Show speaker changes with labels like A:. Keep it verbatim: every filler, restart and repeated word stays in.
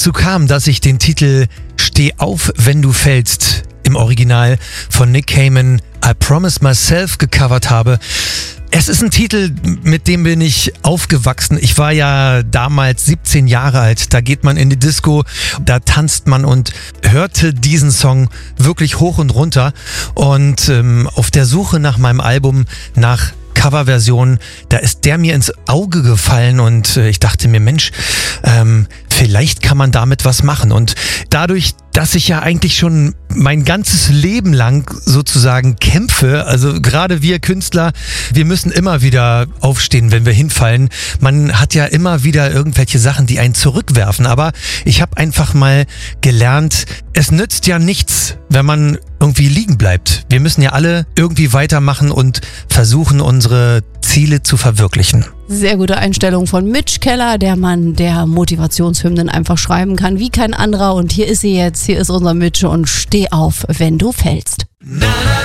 A: dazu kam, dass ich den Titel Steh auf, wenn du fällst im Original von Nick Cayman I Promise Myself gecovert habe. Es ist ein Titel, mit dem bin ich aufgewachsen. Ich war ja damals siebzehn Jahre alt. Da geht man in die Disco, da tanzt man und hörte diesen Song wirklich hoch und runter. Und ähm, auf der Suche nach meinem Album, nach Coverversion, da ist der mir ins Auge gefallen und äh, ich dachte mir, Mensch, ähm, vielleicht kann man damit was machen. Und dadurch, dass ich ja eigentlich schon mein ganzes Leben lang sozusagen kämpfe, also gerade wir Künstler, wir müssen immer wieder aufstehen, wenn wir hinfallen. Man hat ja immer wieder irgendwelche Sachen, die einen zurückwerfen, aber ich habe einfach mal gelernt, es nützt ja nichts, wenn man irgendwie liegen bleibt. Wir müssen ja alle irgendwie weitermachen und versuchen, unsere Ziele zu verwirklichen.
B: Sehr gute Einstellung von Mitch Keller, der Mann, der Motivationshymnen einfach schreiben kann wie kein anderer. Und hier ist sie jetzt, hier ist unser Mitch und steh auf, wenn du fällst. Na, na.